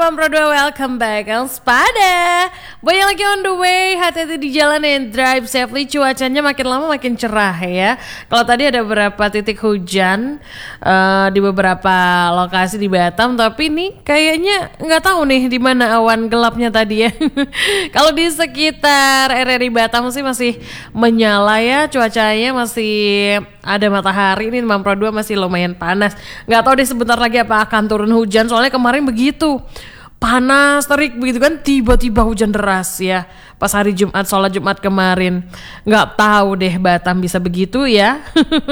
Mam Pro 2, welcome back Spada. Banyak lagi on the way, hati-hati di jalan and drive safely. Cuacanya makin lama makin cerah ya. Kalau tadi ada beberapa titik hujan di beberapa lokasi di Batam, tapi ini kayaknya nggak tahu nih di mana awan gelapnya tadi ya. Kalau di sekitar area di Batam sih masih menyala ya, cuacanya masih ada matahari. Ini Mam Pro 2 masih lumayan panas. Nggak tahu deh sebentar lagi apa akan turun hujan, soalnya kemarin begitu panas terik begitu kan, tiba-tiba hujan deras ya pas hari Jumat, sholat Jumat kemarin. Nggak tahu deh Batam bisa begitu ya.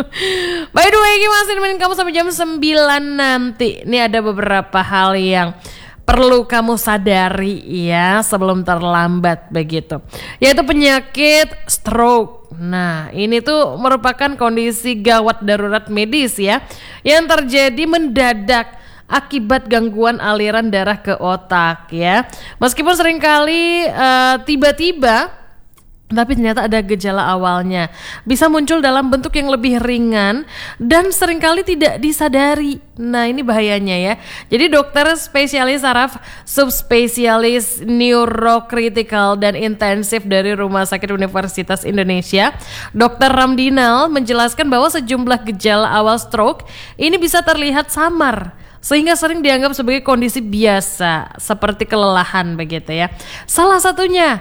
By the way, masih nemenin kamu sampai jam 9 nanti. Ini ada beberapa hal yang perlu kamu sadari ya sebelum terlambat begitu, yaitu penyakit stroke. Nah, ini tuh merupakan kondisi gawat darurat medis ya yang terjadi mendadak akibat gangguan aliran darah ke otak ya. Meskipun seringkali tiba-tiba, tapi ternyata ada gejala awalnya. Bisa muncul dalam bentuk yang lebih ringan dan seringkali tidak disadari. Nah, ini bahayanya ya. Jadi dokter spesialis saraf subspesialis neurokritikal dan intensif dari Rumah Sakit Universitas Indonesia, Dr. Ramdinal, menjelaskan bahwa sejumlah gejala awal stroke ini bisa terlihat samar, sehingga sering dianggap sebagai kondisi biasa seperti kelelahan begitu ya. Salah satunya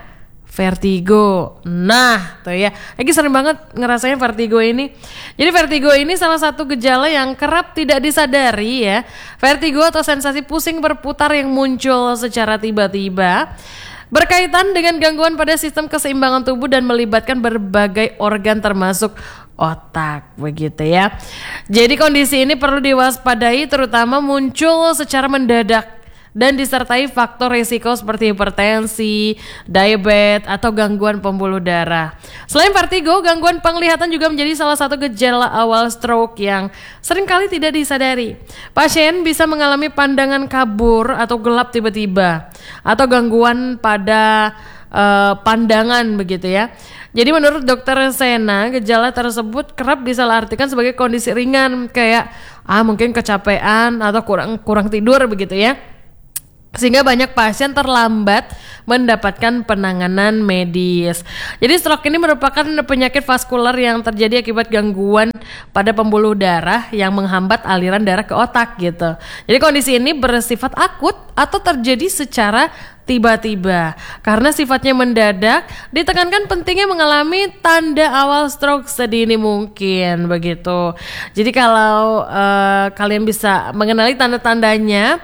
vertigo. Nah, tuh ya. Lagi sering banget ngerasain vertigo ini. Jadi vertigo ini salah satu gejala yang kerap tidak disadari ya. Vertigo atau sensasi pusing berputar yang muncul secara tiba-tiba berkaitan dengan gangguan pada sistem keseimbangan tubuh dan melibatkan berbagai organ termasuk otak begitu ya. Jadi kondisi ini perlu diwaspadai, terutama muncul secara mendadak dan disertai faktor risiko seperti hipertensi, diabetes, atau gangguan pembuluh darah. Selain vertigo, gangguan penglihatan juga menjadi salah satu gejala awal stroke yang seringkali tidak disadari. Pasien bisa mengalami pandangan kabur atau gelap tiba-tiba, atau gangguan pada pandangan begitu ya. Jadi menurut Dokter Sena, gejala tersebut kerap disalahartikan sebagai kondisi ringan kayak mungkin kecapean atau kurang tidur begitu ya, sehingga banyak pasien terlambat mendapatkan penanganan medis. Jadi stroke ini merupakan penyakit vaskular yang terjadi akibat gangguan pada pembuluh darah yang menghambat aliran darah ke otak gitu. Jadi kondisi ini bersifat akut atau terjadi secara tiba-tiba. Karena sifatnya mendadak, ditekankan pentingnya mengalami tanda awal stroke sedini mungkin begitu. Jadi kalau kalian bisa mengenali tanda-tandanya,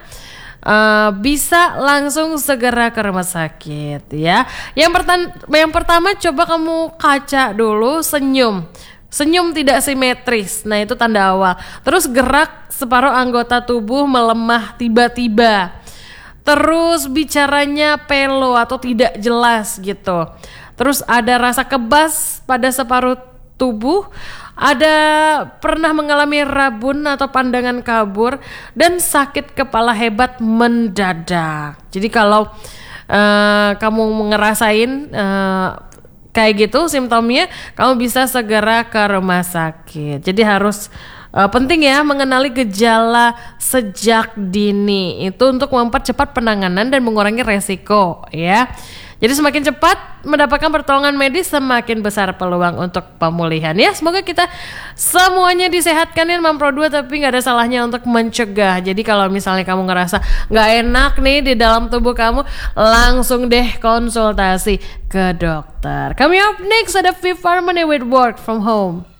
bisa langsung segera ke rumah sakit ya. Yang pertama coba kamu kaca dulu, senyum tidak simetris. Nah, itu tanda awal. Terus gerak separuh anggota tubuh melemah tiba-tiba. Terus bicaranya pelo atau tidak jelas gitu. Terus ada rasa kebas pada separuh tubuh, ada pernah mengalami rabun atau pandangan kabur, dan sakit kepala hebat mendadak. Jadi kalau kamu ngerasain kayak gitu simptomnya, kamu bisa segera ke rumah sakit. Jadi harus penting ya mengenali gejala sejak dini itu untuk mempercepat penanganan dan mengurangi resiko ya. Jadi semakin cepat mendapatkan pertolongan medis, semakin besar peluang untuk pemulihan ya. Semoga kita semuanya disehatkan ya Mam Pro 2, tapi gak ada salahnya untuk mencegah. Jadi kalau misalnya kamu ngerasa gak enak nih di dalam tubuh kamu, langsung deh konsultasi ke dokter. Coming up next ada Fifth Harmony with Work From Home.